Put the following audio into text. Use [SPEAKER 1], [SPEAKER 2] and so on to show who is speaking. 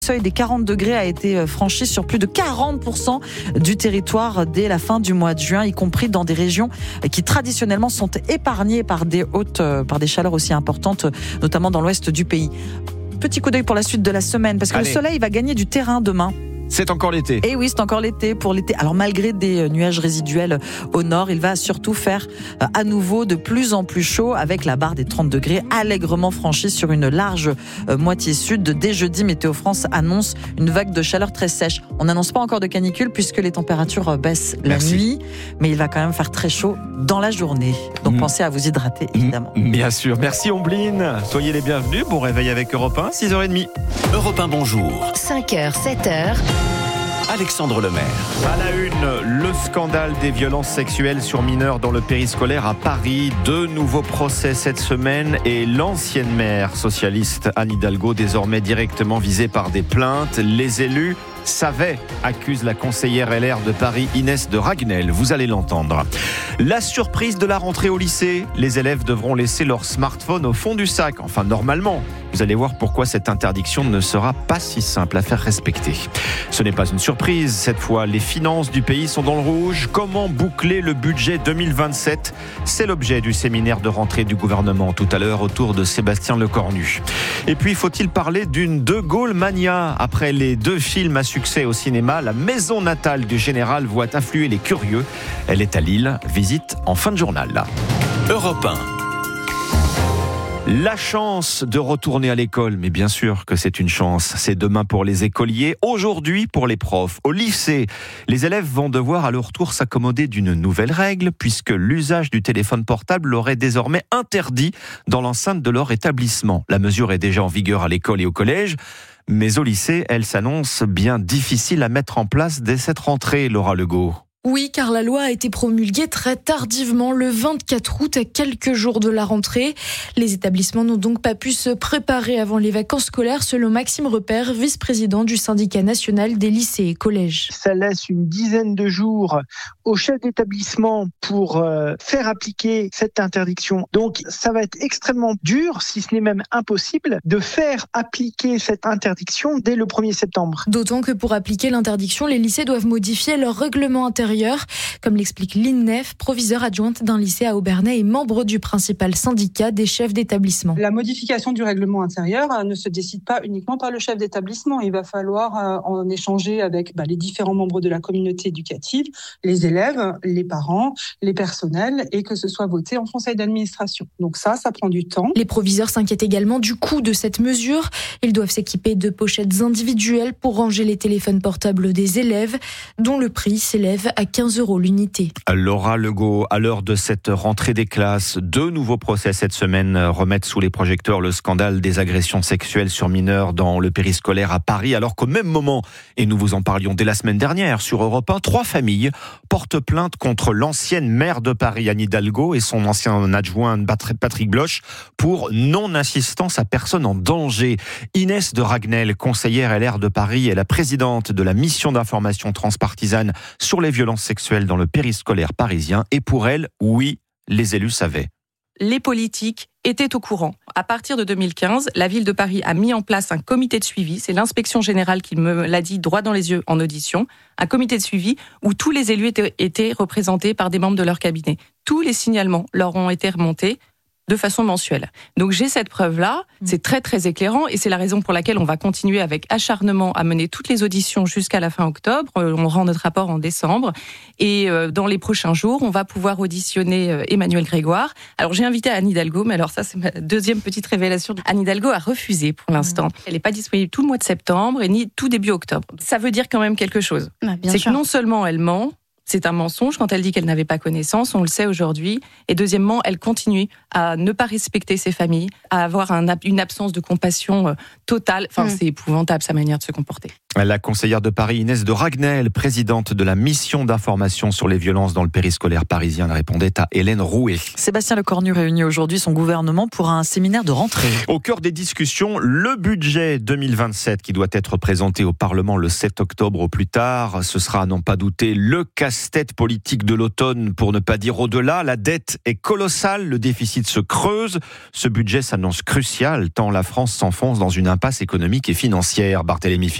[SPEAKER 1] Le seuil des 40 degrés a été franchi sur plus de 40% du territoire dès la fin du mois de juin, y compris dans des régions qui traditionnellement sont épargnées par des chaleurs aussi importantes, notamment dans l'ouest du pays. Petit coup d'œil pour la suite de la semaine, parce que le soleil va gagner du terrain demain.
[SPEAKER 2] C'est encore l'été.
[SPEAKER 1] Et oui, c'est encore l'été pour l'été. Alors malgré des nuages résiduels au nord, il va surtout faire à nouveau de plus en plus chaud avec la barre des 30 degrés allègrement franchie sur une large moitié sud. Dès jeudi, Météo France annonce une vague de chaleur très sèche. On n'annonce pas encore de canicule puisque les températures baissent la nuit, mais il va quand même faire très chaud dans la journée. Donc pensez à vous hydrater, évidemment.
[SPEAKER 2] Bien sûr. Merci Ombline. Soyez les bienvenus. Bon réveil avec Europe 1, 6h30.
[SPEAKER 3] Europe 1, bonjour.
[SPEAKER 4] 5h, 7h.
[SPEAKER 3] Alexandre Lemaire.
[SPEAKER 2] À la une, le scandale des violences sexuelles sur mineurs dans le périscolaire à Paris. 2 nouveaux procès cette semaine et l'ancienne maire socialiste Anne Hidalgo, désormais directement visée par des plaintes. Les élus savaient, accuse la conseillère LR de Paris Inès de Raguenel. Vous allez l'entendre. La surprise de la rentrée au lycée. Les élèves devront laisser leur smartphone au fond du sac. Enfin, normalement. Vous allez voir pourquoi cette interdiction ne sera pas si simple à faire respecter. Ce n'est pas une surprise. Cette fois, les finances du pays sont dans le rouge. Comment boucler le budget 2027 ? C'est l'objet du séminaire de rentrée du gouvernement tout à l'heure autour de Sébastien Lecornu. Et puis, faut-il parler d'une De Gaulle mania ? Après les 2 films à succès au cinéma, la maison natale du général voit affluer les curieux. Elle est à Lille. Visite en fin de journal.
[SPEAKER 3] Europe 1.
[SPEAKER 2] La chance de retourner à l'école, mais bien sûr que c'est une chance. C'est demain pour les écoliers, aujourd'hui pour les profs. Au lycée, les élèves vont devoir à leur tour s'accommoder d'une nouvelle règle, puisque l'usage du téléphone portable leur est désormais interdit dans l'enceinte de leur établissement. La mesure est déjà en vigueur à l'école et au collège, mais au lycée, elle s'annonce bien difficile à mettre en place dès cette rentrée, Laura Legault.
[SPEAKER 5] Oui, car la loi a été promulguée très tardivement, le 24 août, à quelques jours de la rentrée. Les établissements n'ont donc pas pu se préparer avant les vacances scolaires, selon Maxime Repère, vice-président du syndicat national des lycées et collèges.
[SPEAKER 6] Ça laisse une dizaine de jours au chef d'établissement pour faire appliquer cette interdiction. Donc, ça va être extrêmement dur, si ce n'est même impossible, de faire appliquer cette interdiction dès le 1er septembre.
[SPEAKER 5] D'autant que pour appliquer l'interdiction, les lycées doivent modifier leur règlement intérieur, comme l'explique Lynn Neff, proviseure adjointe d'un lycée à Obernai et membre du principal syndicat des chefs d'établissement.
[SPEAKER 7] La modification du règlement intérieur ne se décide pas uniquement par le chef d'établissement. Il va falloir en échanger avec les différents membres de la communauté éducative, les élèves, les parents, les personnels, et que ce soit voté en conseil d'administration. Donc ça prend du temps.
[SPEAKER 5] Les proviseurs s'inquiètent également du coût de cette mesure. Ils doivent s'équiper de pochettes individuelles pour ranger les téléphones portables des élèves, dont le prix s'élève à 15 € l'unité.
[SPEAKER 2] Laura Legault, à l'heure de cette rentrée des classes, 2 nouveaux procès cette semaine remettent sous les projecteurs le scandale des agressions sexuelles sur mineurs dans le périscolaire à Paris, alors qu'au même moment, et nous vous en parlions dès la semaine dernière sur Europe 1, 3 familles portent plainte contre l'ancienne maire de Paris, Anne Hidalgo, et son ancien adjoint Patrick Bloch pour non-assistance à personne en danger. Inès de Raguenel, conseillère LR de Paris, est la présidente de la mission d'information transpartisane sur les violences sexuelles dans le périscolaire parisien. Et pour elle, oui, les élus savaient.
[SPEAKER 8] Les politiques étaient au courant. À partir de 2015, la ville de Paris a mis en place un comité de suivi. C'est l'inspection générale qui me l'a dit droit dans les yeux en audition. Un comité de suivi où tous les élus étaient représentés par des membres de leur cabinet. Tous les signalements leur ont été remontés de façon mensuelle. Donc j'ai cette preuve-là, c'est très très éclairant et c'est la raison pour laquelle on va continuer avec acharnement à mener toutes les auditions jusqu'à la fin octobre. On rend notre rapport en décembre et dans les prochains jours, on va pouvoir auditionner Emmanuel Grégoire. Alors j'ai invité Anne Hidalgo, mais alors ça c'est ma deuxième petite révélation. Anne Hidalgo a refusé pour l'instant. Elle n'est pas disponible tout le mois de septembre et ni tout début octobre. Ça veut dire quand même quelque chose. C'est que non seulement elle ment, c'est un mensonge quand elle dit qu'elle n'avait pas connaissance, on le sait aujourd'hui. Et deuxièmement, elle continue à ne pas respecter ses familles, à avoir une absence de compassion totale. Enfin, c'est épouvantable sa manière de se comporter.
[SPEAKER 2] La conseillère de Paris, Inès de Raguenel, présidente de la mission d'information sur les violences dans le périscolaire parisien, répondait à Hélène Rouet.
[SPEAKER 1] Sébastien Lecornu réunit aujourd'hui son gouvernement pour un séminaire de rentrée.
[SPEAKER 2] Au cœur des discussions, le budget 2027 qui doit être présenté au Parlement le 7 octobre au plus tard. Ce sera à n'en pas douter le casse-tête politique de l'automne, pour ne pas dire au-delà. La dette est colossale, le déficit déficit se creuse. Ce budget s'annonce crucial tant la France s'enfonce dans une impasse économique et financière. Barthélémy Philippe.